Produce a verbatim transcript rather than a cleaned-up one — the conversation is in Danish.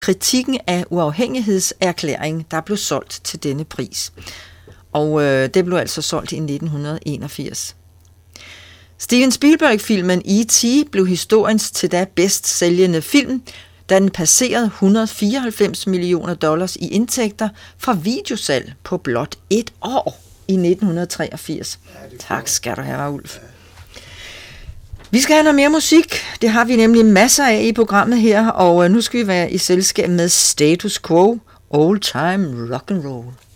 kritikken af uafhængighedserklæringen, der blev solgt til denne pris. Og øh, det blev altså solgt i nitten enogfirs. Steven Spielberg-filmen E T blev historiens til da bedst sælgende film, da den passerede et hundrede og fireoghalvfems millioner dollars i indtægter fra videosalg på blot et år i nitten treogfirs. Tak skal du have, Ulf. Vi skal have noget mere musik. Det har vi nemlig masser af i programmet her, og nu skal vi være i selskab med Status Quo, Old Time Rock and Roll.